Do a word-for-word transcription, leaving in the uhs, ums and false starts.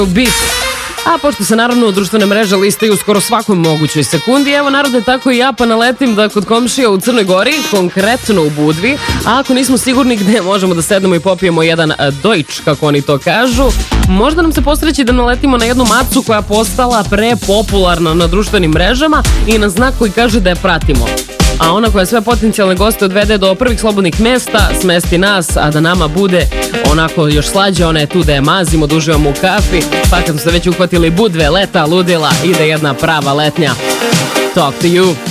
bit. A pošto se naravno društvene mreže listaju u skoro svakoj mogućoj sekundi, evo narode, tako i ja pa naletim da kod komšija u Crnoj Gori, konkretno u Budvi, a ako nismo sigurni gde možemo da sednemo i popijemo jedan Deutsch, kako oni to kažu, možda nam se posreći da naletimo na jednu macu koja postala prepopularna na društvenim mrežama i na znak koji kaže da je pratimo. A ona koja sve potencijalne goste odvede do prvih slobodnih mesta, smesti nas, a da nama bude onako još slađe, ona je tu da je mazimo, da uživamo u kafi, pa kad smo se već uhvatili Budve, leta, ludila, ide jedna prava letnja. Talk to you.